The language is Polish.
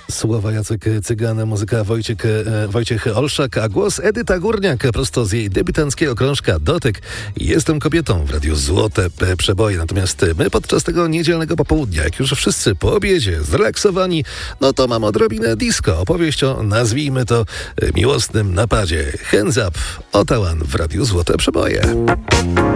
Słowa Jacek Cygan, muzyka Wojciech Olszak, a głos Edyta Górniak prosto z jej debiutanckiego krążka Dotyk. Jestem kobietą w Radiu Złote Przeboje. Natomiast my podczas tego niedzielnego popołudnia, jak już wszyscy po obiedzie zrelaksowani, no to mam odrobinę disco. Opowieść o, nazwijmy to, miłosnym napadzie. Hands up, Otawan w Radiu Złote Przeboje.